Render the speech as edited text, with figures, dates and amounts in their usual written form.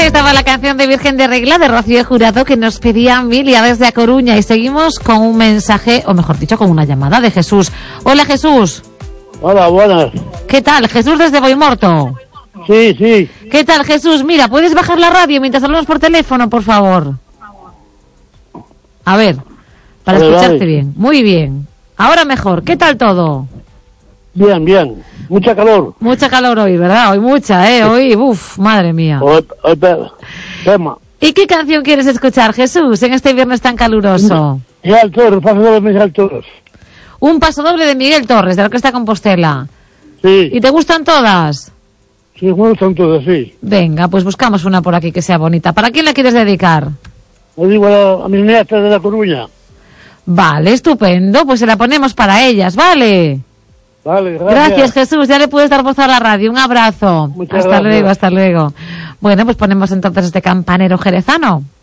estaba la canción de Virgen de Regla de Rocío Jurado que nos pedía Emilia desde A Coruña, y seguimos con un mensaje, o mejor dicho, con una llamada de Jesús. Hola, Jesús. Hola, buenas. ¿Qué tal? Jesús desde Boimorto. Sí, sí. ¿Qué tal, Jesús? Mira, ¿puedes bajar la radio mientras hablamos por teléfono, por favor? A ver, para escucharte bien. Muy bien. Ahora mejor. ¿Qué tal todo? Bien, bien. Mucha calor. Mucha calor hoy, ¿verdad? Hoy mucha, ¿eh? Hoy, madre mía. Hoy tema. ¿Y qué canción quieres escuchar, Jesús, en este viernes tan caluroso? Miguel Torres, paso de Miguel Torres. Un paso doble de Miguel Torres, de la Orquesta Compostela. Sí. ¿Y te gustan todas? Sí, me gustan todas, sí. Venga, pues buscamos una por aquí que sea bonita. ¿Para quién la quieres dedicar? Le digo a mis nietas de La Coruña. Vale, estupendo. Pues se la ponemos para ellas, ¿vale? Vale, gracias. Gracias, Jesús. Ya le puedes dar voz a la radio. Un abrazo. Muchas Hasta gracias. luego, hasta luego. Bueno, pues ponemos entonces este campanero jerezano.